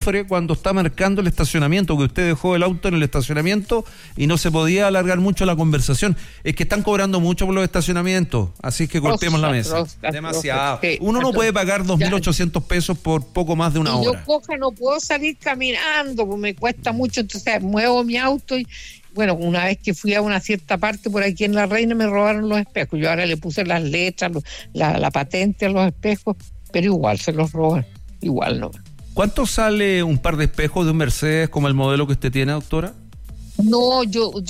sufre cuando está marcando el estacionamiento, que usted dejó el auto en el estacionamiento y no se podía alargar mucho la conversación. Es que están cobrando mucho por los estacionamientos, así que cortemos la mesa. Demasiado. Uno no puede pagar 2.800 pesos por poco más de una hora. Yo no puedo salir caminando, pues me cuesta mucho, entonces muevo mi auto y bueno, una vez que fui a una cierta parte por aquí en La Reina me robaron los espejos. Yo ahora le puse las letras, la patente a los espejos, pero igual se los roban, igual no. ¿Cuánto sale un par de espejos de un Mercedes como el modelo que usted tiene, doctora? No,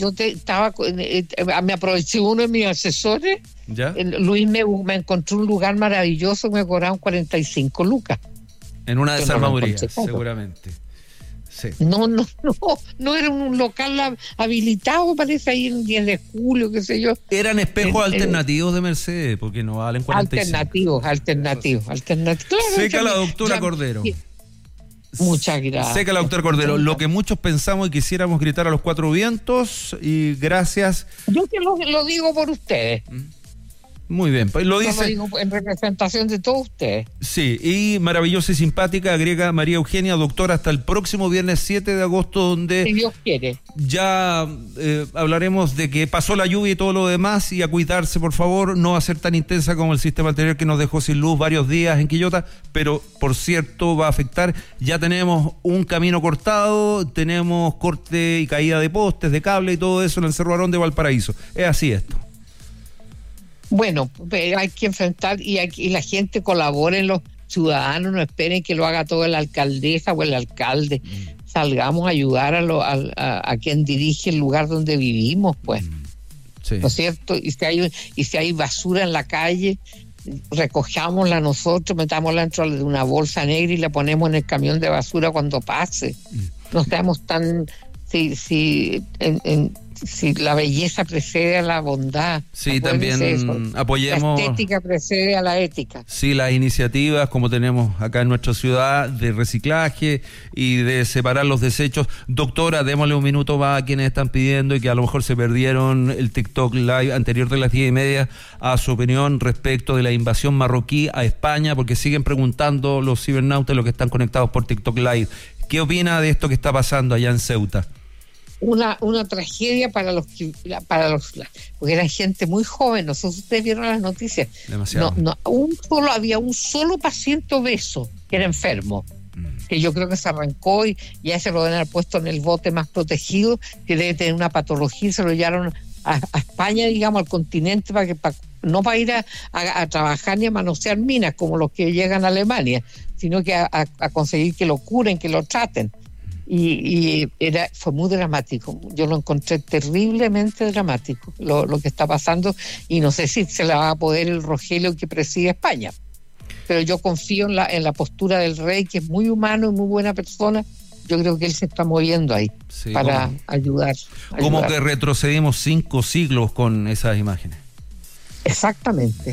me aproveché uno de mis asesores. ¿Ya? Luis me encontró un lugar maravilloso, me cobraron 45 lucas. En una desarmaduría, seguramente. Sí. No era un local habilitado, parece, ahí en 10 de julio, qué sé yo. Eran espejos alternativos de Mercedes, porque no valen 45. Alternativos. Seca la doctora Cordero. Muchas gracias. Seca la doctora Cordero. Lo que muchos pensamos y quisiéramos gritar a los cuatro vientos, y gracias. Yo que lo digo por ustedes. Muy bien, pues lo dice. Lo digo en representación de todos ustedes. Sí, y maravillosa y simpática, agrega María Eugenia, doctora, hasta el próximo viernes 7 de agosto, donde si Dios quiere. Ya hablaremos de que pasó la lluvia y todo lo demás, y a cuidarse, por favor, no va a ser tan intensa como el sistema anterior que nos dejó sin luz varios días en Quillota, pero por cierto va a afectar. Ya tenemos un camino cortado, tenemos corte y caída de postes, de cable y todo eso en el Cerro Arón de Valparaíso. Es así esto. Bueno, hay que enfrentar y la gente colabore, los ciudadanos, no esperen que lo haga toda la alcaldesa o el alcalde. Salgamos a ayudar a quien dirige el lugar donde vivimos, pues. Sí. ¿No es cierto? Y si hay basura en la calle, recojámosla nosotros, metámosla dentro de una bolsa negra y la ponemos en el camión de basura cuando pase. No seamos tan... Si la belleza precede a la bondad. Sí, también apoyemos. La estética precede a la ética. Sí, las iniciativas como tenemos acá en nuestra ciudad de reciclaje y de separar los desechos. Doctora, démosle un minuto más a quienes están pidiendo y que a lo mejor se perdieron el TikTok Live anterior de las 10:30 a su opinión respecto de la invasión marroquí a España, porque siguen preguntando los cibernautas, los que están conectados por TikTok Live. ¿Qué opina de esto que está pasando allá en Ceuta? Una tragedia para los porque era gente muy joven. No sé si ustedes vieron las noticias. Demasiado. Había un solo paciente obeso que era enfermo, que yo creo que se arrancó y ya se lo deben haber puesto en el bote más protegido, que debe tener una patología, y se lo llevaron a España, digamos, al continente, no para ir a trabajar ni a manosear minas como los que llegan a Alemania, sino que a conseguir que lo curen, que lo traten. Y fue muy dramático. Yo lo encontré terriblemente dramático lo que está pasando, y no sé si se le va a poder el Rogelio que preside España, pero yo confío en la postura del rey, que es muy humano y muy buena persona. Yo creo que él se está moviendo ahí para ayudar. Como que retrocedimos 5 siglos con esas imágenes. Exactamente.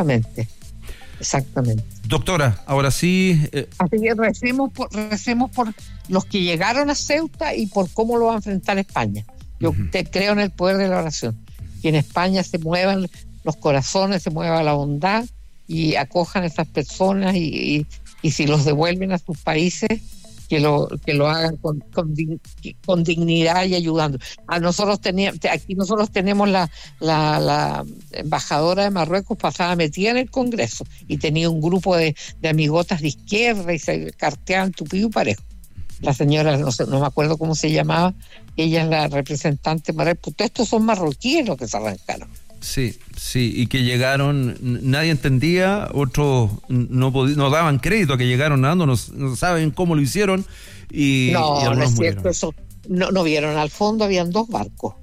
Doctora, ahora sí... Así que recemos por los que llegaron a Ceuta y por cómo lo va a enfrentar España. Yo creo en el poder de la oración. Que en España se muevan los corazones, se mueva la bondad y acojan a esas personas y si los devuelven a sus países, que lo hagan con dignidad y ayudando. Aquí nosotros tenemos la embajadora de Marruecos pasada metida en el Congreso y tenía un grupo de amigotas de izquierda y se carteaban tupido y parejo. La señora, no me acuerdo cómo se llamaba, ella es la representante marroquí. Estos son marroquíes los que se arrancaron. Sí, y que llegaron, nadie entendía, otros no daban crédito a que llegaron nadando, no saben cómo lo hicieron y no es cierto eso. No vieron al fondo, habían dos barcos.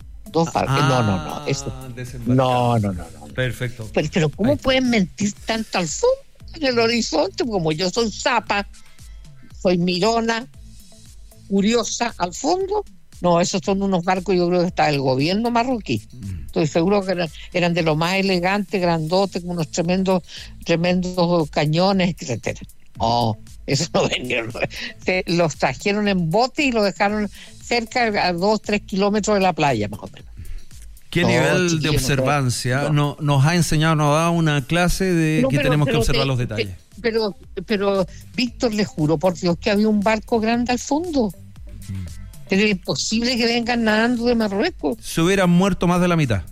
No. Perfecto. Pero ¿cómo pueden mentir tanto al fondo en el horizonte? Como yo soy zapa, soy mirona, curiosa al fondo. No, esos son unos barcos, yo creo que está el gobierno marroquí. Estoy seguro que eran de lo más elegantes, grandotes, con unos tremendos cañones, etcétera. No, eso no vendieron. Los trajeron en bote y lo dejaron cerca, a 2-3 kilómetros de la playa, más o menos. ¿Qué nivel de observancia nos ha enseñado, nos ha dado una clase de que tenemos que observar los detalles? pero Víctor, le juro por Dios que había un barco grande al fondo. Pero es imposible que vengan nadando de Marruecos. Se hubieran muerto más de la mitad.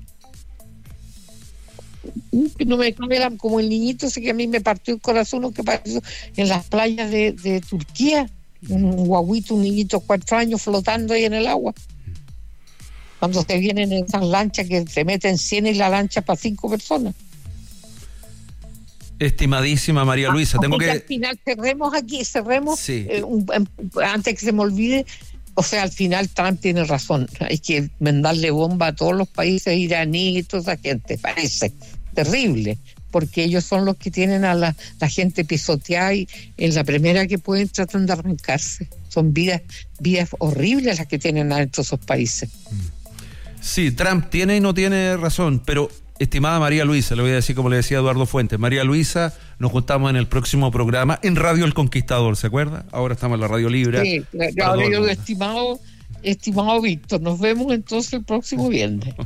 No me cabe como el niñito ese que a mí me partió el corazón, lo que pasó en las playas de Turquía. Un guaguito, un niñito de 4 años flotando ahí en el agua. Cuando se vienen en esas lanchas que se meten 100 y la lancha para 5 personas. Estimadísima María Luisa, tengo que... Al final cerremos, sí. Antes que se me olvide, o sea, al final Trump tiene razón, hay que mandarle bomba a todos los países iraníes y toda esa gente, parece terrible, porque ellos son los que tienen a la gente pisoteada y en la primera que pueden tratan de arrancarse. Son vidas horribles las que tienen adentro esos países. Sí, Trump tiene y no tiene razón, pero estimada María Luisa, le voy a decir como le decía Eduardo Fuentes, María Luisa, nos juntamos en el próximo programa en Radio El Conquistador, ¿se acuerda? Ahora estamos en la Radio Libre. Sí, estimado Víctor, nos vemos entonces el próximo viernes.